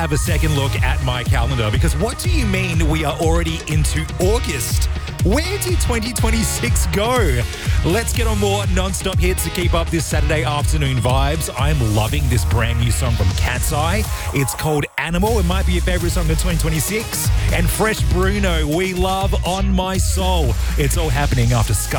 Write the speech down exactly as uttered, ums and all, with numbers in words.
Have a second look at my calendar, because what do you mean we are already into August? Where did twenty twenty-six go? Let's get on more non-stop hits to keep up this Saturday afternoon vibes. I'm loving this brand new song from Cat's Eye. It's called Animal. It might be your favorite song of twenty twenty-six. And Fresh Bruno, we love On My Soul. It's all happening after Sky.